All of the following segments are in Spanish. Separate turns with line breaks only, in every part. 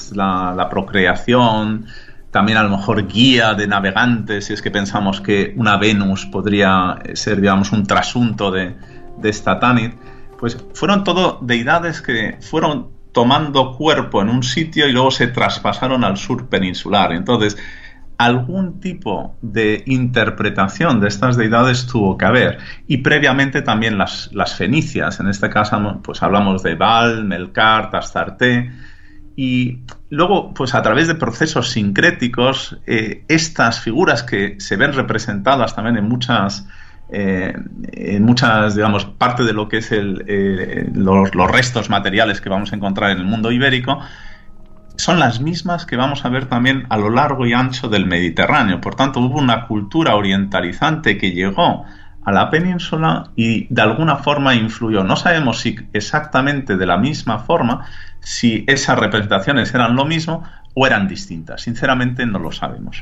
pues la procreación, también a lo mejor guía de navegantes, si es que pensamos que una Venus podría ser, digamos, un trasunto de esta Tanit, pues fueron todo deidades que fueron tomando cuerpo en un sitio y luego se traspasaron al sur peninsular. Entonces, algún tipo de interpretación de estas deidades tuvo que haber. Y previamente también las fenicias, en este caso pues hablamos de Baal, Melkart, Astarte. Y luego, pues a través de procesos sincréticos, estas figuras que se ven representadas también en muchas, digamos, parte de lo que es los restos materiales que vamos a encontrar en el mundo ibérico, son las mismas que vamos a ver también a lo largo y ancho del Mediterráneo. Por tanto, hubo una cultura orientalizante que llegó a la península y de alguna forma influyó. No sabemos si exactamente de la misma forma, si esas representaciones eran lo mismo o eran distintas. Sinceramente no lo sabemos.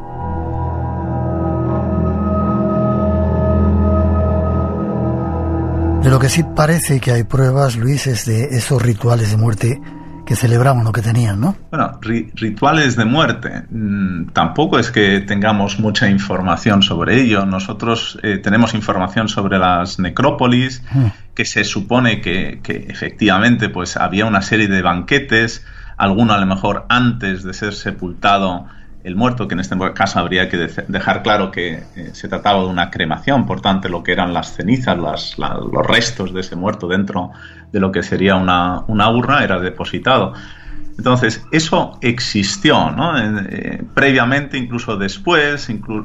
De lo que sí parece que hay pruebas, Luis, es de esos rituales de muerte que celebraban o que tenían, ¿no?
Bueno, rituales de muerte. Tampoco es que tengamos mucha información sobre ello. Nosotros tenemos información sobre las necrópolis, que se supone que efectivamente pues había una serie de banquetes, alguno a lo mejor antes de ser sepultado el muerto, que en este caso habría que dejar claro que se trataba de una cremación, por tanto lo que eran las cenizas, los restos de ese muerto dentro de lo que sería una urna era depositado. Entonces eso existió, ¿no? Previamente, incluso después,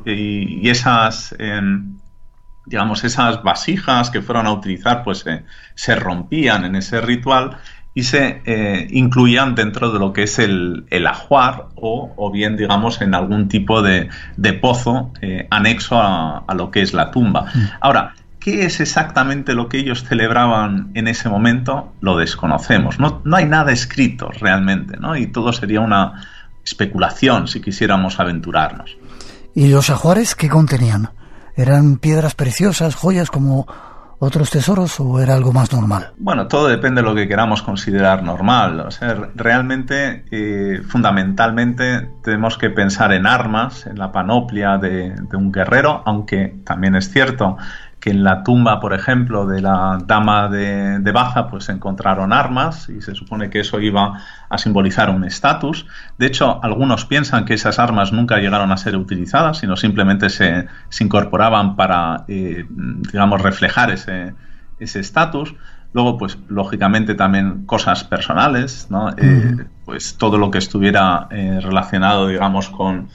y esas digamos, esas vasijas que fueron a utilizar pues se rompían en ese ritual y se incluían dentro de lo que es el ajuar o bien, digamos, en algún tipo de pozo anexo a lo que es la tumba. Ahora, ¿qué es exactamente lo que ellos celebraban en ese momento? Lo desconocemos. No hay nada escrito realmente, ¿no? Y todo sería una especulación si quisiéramos aventurarnos.
¿Y los ajuares qué contenían? ¿Eran piedras preciosas, joyas como otros tesoros o era algo más normal?
Bueno, todo depende de lo que queramos considerar normal. O sea, realmente, fundamentalmente, tenemos que pensar en armas, en la panoplia de un guerrero, aunque también es cierto que en la tumba, por ejemplo, de la dama de Baza, pues se encontraron armas y se supone que eso iba a simbolizar un estatus. De hecho, algunos piensan que esas armas nunca llegaron a ser utilizadas, sino simplemente se incorporaban para, digamos, reflejar ese estatus. Luego, pues, lógicamente también cosas personales, ¿no? Pues todo lo que estuviera relacionado, digamos, con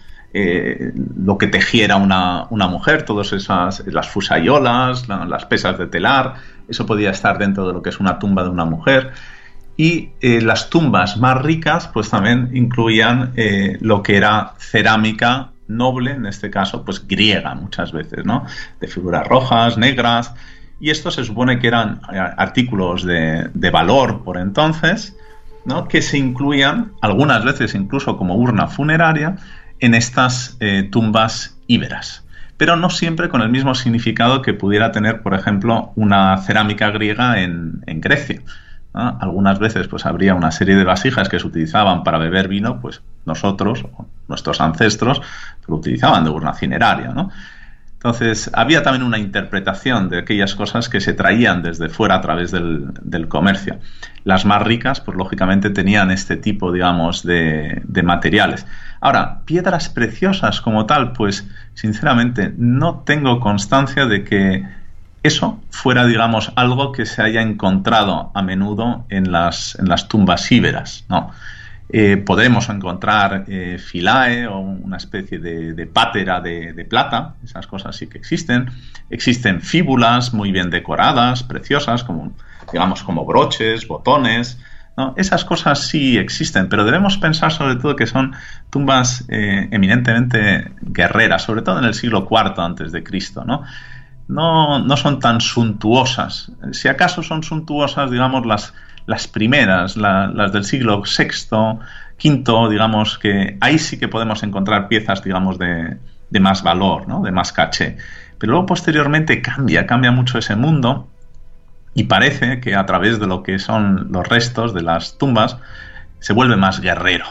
lo que tejiera una mujer, todas esas, las fusayolas, las pesas de telar, eso podía estar dentro de lo que es una tumba de una mujer. Y las tumbas más ricas pues también incluían lo que era cerámica noble, en este caso pues griega muchas veces, ¿no? De figuras rojas, negras, y esto se supone que eran artículos de valor por entonces, ¿no? Que se incluían algunas veces incluso como urna funeraria en estas tumbas íberas, pero no siempre con el mismo significado que pudiera tener, por ejemplo, una cerámica griega en Grecia, ¿no? Algunas veces pues habría una serie de vasijas que se utilizaban para beber vino, pues nosotros, o nuestros ancestros, lo utilizaban de urna cineraria, ¿no? Entonces, había también una interpretación de aquellas cosas que se traían desde fuera a través del comercio. Las más ricas, pues lógicamente tenían este tipo, digamos, de materiales. Ahora, piedras preciosas como tal, pues sinceramente no tengo constancia de que eso fuera, digamos, algo que se haya encontrado a menudo en las tumbas íberas, ¿no? Podemos encontrar filae o una especie de pátera de plata, esas cosas sí que existen. Existen fíbulas muy bien decoradas, preciosas, como, digamos, como broches, botones, ¿no? Esas cosas sí existen, pero debemos pensar sobre todo que son tumbas eminentemente guerreras, sobre todo en el siglo IV antes de Cristo, ¿no? No son tan suntuosas. Si acaso son suntuosas, digamos, las primeras, las del siglo VI, V, digamos, que ahí sí que podemos encontrar piezas, digamos, de más valor, ¿no? De más caché. Pero luego posteriormente cambia mucho ese mundo y parece que a través de lo que son los restos de las tumbas se vuelve más guerrero.